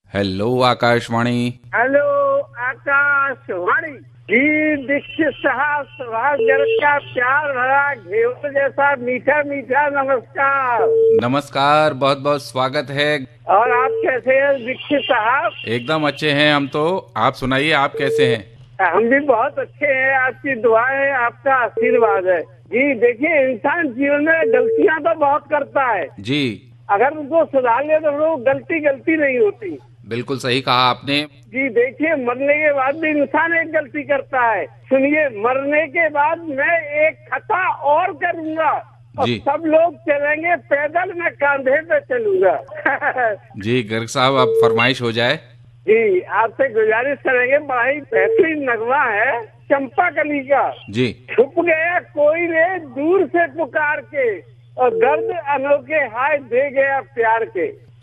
Hello Akashvani. Hello Akashvani जी। दीक्षित साहब सुभाष गर्ग का प्यार भरा घेवर जैसा मीठा मीठा नमस्कार। नमस्कार, बहुत बहुत स्वागत है। और आप कैसे हैं दीक्षित साहब? एकदम अच्छे हैं हम तो। आप सुनाइए, आप कैसे हैं? हम भी बहुत अच्छे हैं, आपकी दुआएं है, आपका आशीर्वाद है जी। देखिए, इंसान जीवन में गलतियां तो बहुत करता है जी, अगर उनको सुधार ले तो वो गलती नहीं होती बिल्कुल सही कहा आपने। जी। देखिए, मरने के बाद भी इंसान एक गलती करता है। सुनिए, मरने के बाद मैं एक खता और करूंगा और जी सब लोग चलेंगे पैदल, मैं कंधे पे चलूंगा। जी, गर्ग साहब अब फरमाइश हो जाए। जी, आपसे गुजारिश करेंगे, बड़ा ही बेहतरीन नगमा है चंपा कली का। जी छुप गया कोई ने दूर से पुकार के और दर्द अनोखे हाय दे गया प्यार के।